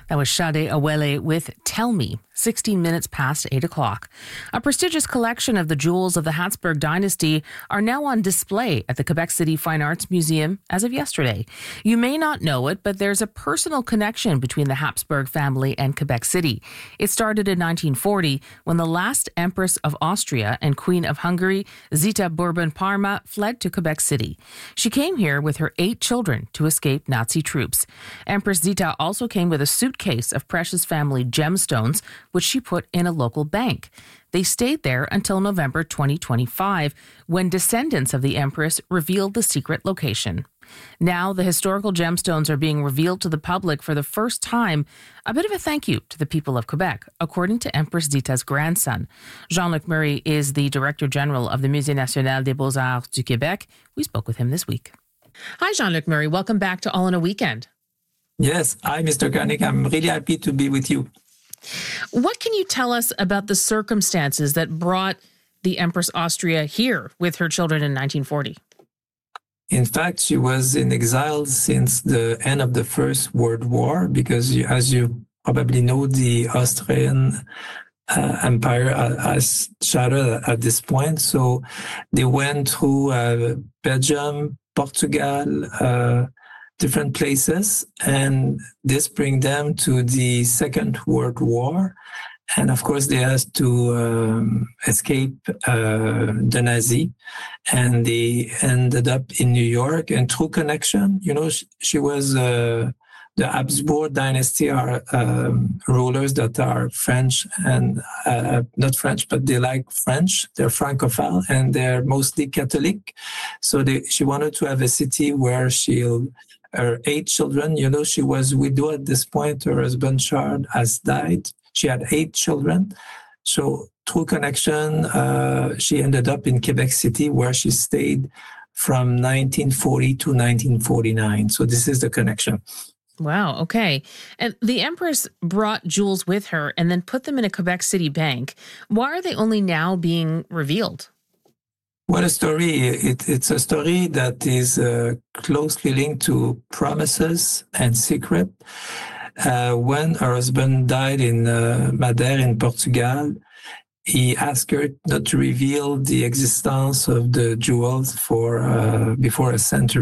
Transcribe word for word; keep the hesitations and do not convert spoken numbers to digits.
That was Sade Awele with Tell Me, sixteen minutes past eight o'clock. A prestigious collection of the jewels of the Habsburg dynasty are now on display at the Quebec City Fine Arts Museum as of yesterday. You may not know it, but there's a personal connection between the Habsburg family and Quebec City. It started in nineteen forty when the last Empress of Austria and Queen of Hungary, Zita Bourbon-Parma, fled to Quebec City. She came here with her eight children to escape Nazi troops. Empress Zita also came with a suitcase of precious family gemstones, which she put in a local bank. They stayed there until November twenty twenty-five, when descendants of the Empress revealed the secret location. Now, the historical gemstones are being revealed to the public for the first time, a bit of a thank you to the people of Quebec, according to Empress Zita's grandson. Jean-Luc Murray is the Director General of the Musée National des Beaux-Arts du Québec. We spoke with him this week. Hi, Jean-Luc Murray. Welcome back to All in a Weekend. Yes. Hi, Mister Koenig. I'm really happy to be with you. What can you tell us about the circumstances that brought the Empress Austria here with her children in nineteen forty? In fact, she was in exile since the end of the First World War because, as you probably know, the Austrian uh, Empire has shattered at this point. So they went through uh, Belgium, Portugal, uh, different places, and this brings them to the Second World War. And of course, they had to um, escape uh, the Nazi, and they ended up in New York. And through connection, you know, she, she was uh, the Habsburg dynasty are um, rulers that are French and uh, not French, but they like French. They're Francophile and they're mostly Catholic. So they, she wanted to have a city where she'll. Her eight children, you know, she was widow at this point. Her husband, Charles, has died. She had eight children. So through connection, uh, she ended up in Quebec City, where she stayed from nineteen forty to nineteen forty-nine. So this is the connection. Wow. Okay. And the Empress brought jewels with her and then put them in a Quebec City bank. Why are they only now being revealed? What a story. It, it's a story that is uh, closely linked to promises and secret. Uh, when her husband died in uh, Madeira in Portugal, he asked her not to reveal the existence of the jewels for uh, before a century.